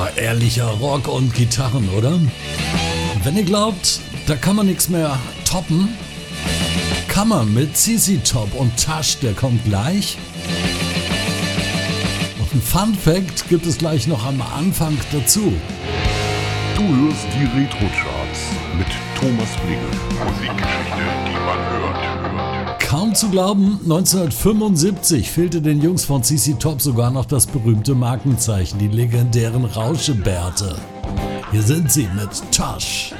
ehrlicher Rock und Gitarren, oder? Wenn ihr glaubt, da kann man nichts mehr toppen, kann man mit ZZ Top und Tasch, der kommt gleich. Und ein Fun Fact gibt es gleich noch am Anfang dazu. Du hörst die Retro-Charts mit Thomas Blingel. Musikgeschichte, die man hört. Kaum zu glauben, 1975 fehlte den Jungs von ZZ Top sogar noch das berühmte Markenzeichen, die legendären Rauschebärte. Hier sind sie mit Tasch.